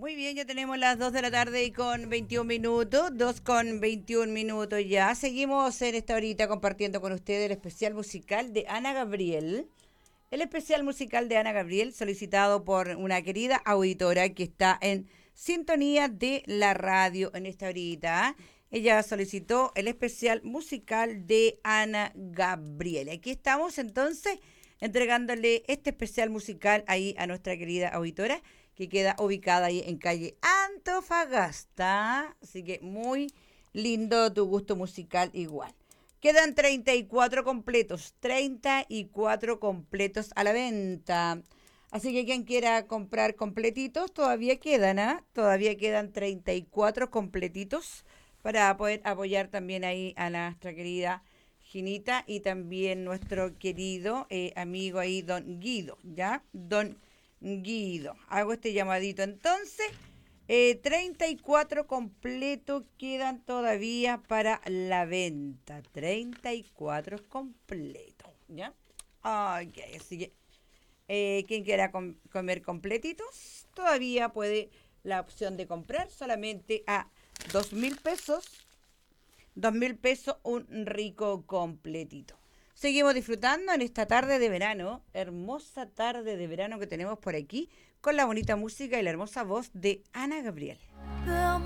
Muy bien, ya tenemos las 2 de la tarde y con 21 minutos, 2 con 21 minutos ya. Seguimos en esta horita compartiendo con ustedes el especial musical de Ana Gabriel. El especial musical de Ana Gabriel solicitado por una querida auditora que está en sintonía de la radio en esta horita. Ella solicitó el especial musical de Ana Gabriel. Aquí estamos entonces entregándole este especial musical ahí a nuestra querida auditora que queda ubicada ahí en calle Antofagasta. Así que muy lindo tu gusto musical igual. Quedan 34 completos, 34 completos a la venta. Así que quien quiera comprar completitos, todavía quedan, ¿ah? Todavía quedan 34 completitos para poder apoyar también ahí a nuestra querida Ginita y también nuestro querido amigo ahí, don Guido, ¿ya? Don Guido. Hago este llamadito entonces. 34 completos quedan todavía para la venta. 34 completos, ¿ya? Ok, así que quien quiera comer completitos, todavía puede la opción de comprar solamente a 2.000 pesos. 2.000 pesos un rico completito. Seguimos disfrutando en esta tarde de verano, hermosa tarde de verano que tenemos por aquí, con la bonita música y la hermosa voz de Ana Gabriel.